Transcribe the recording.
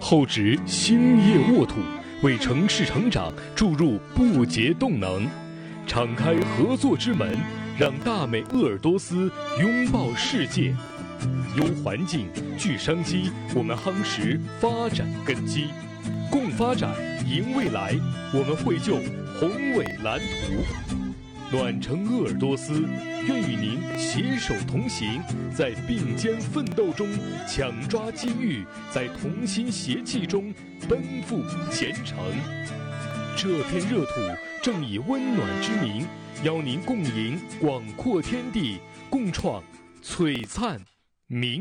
厚植兴业沃土，为城市成长注入不竭动能。敞开合作之门，让大美鄂尔多斯拥抱世界。优环境，聚商机，我们夯实发展根基，共发展，赢未来。我们绘就宏伟蓝图。暖城鄂尔多斯，愿与您携手同行，在并肩奋斗中抢抓机遇，在同心协气中奔赴前程。这片热土正以温暖之名，邀您共迎广阔天地，共创璀璨明